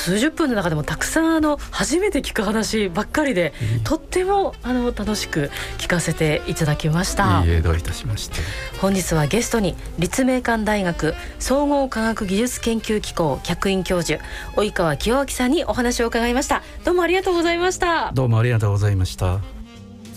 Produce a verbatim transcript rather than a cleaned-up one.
数十分の中でもたくさんあの初めて聞く話ばっかりで、うん、とってもあの楽しく聞かせていただきました。 いいえ、どういたしまして。 本日はゲストに立命館大学総合科学技術研究機構客員教授及川清明さんにお話を伺いました。どうもありがとうございました。 どうもありがとうございました。